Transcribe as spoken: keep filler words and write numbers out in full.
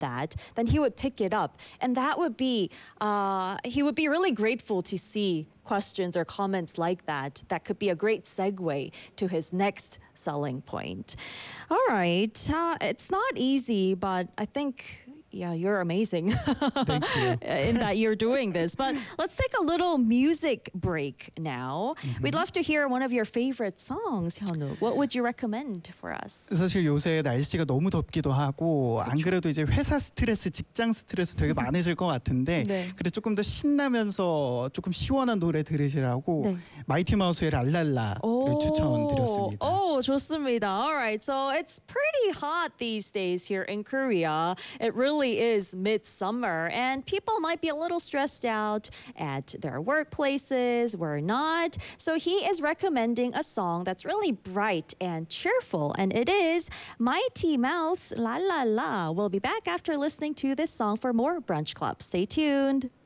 that, then he would pick it up. And that would be, uh, he would be really grateful to see questions or comments like that. That could be a great segue to his next selling point. All right. Uh, it's not easy, but I think, yeah, you're amazing Thank you. in that you're doing this. But let's take a little music break now. Mm-hmm. We'd love to hear one of your favorite songs, Hyunwook. What would you recommend for us? 사실 요새 날씨가 너무 덥기도 하고 안 그래도 이제 회사 스트레스, 직장 스트레스 되게 많으실 것 같은데 네. 그래 조금 더 신나면서 조금 시원한 노래 들으시라고 네. 마이티 마우스의 랄랄라를 추천드렸습니다. Oh, 좋습니다. All right. So it's pretty hot these days here in Korea. It really is midsummer and people might be a little stressed out at their workplaces. We're not. So he is recommending a song that's really bright and cheerful, and it is Mighty Mouse La La La. We'll be back after listening to this song for more Brunch Club. Stay tuned.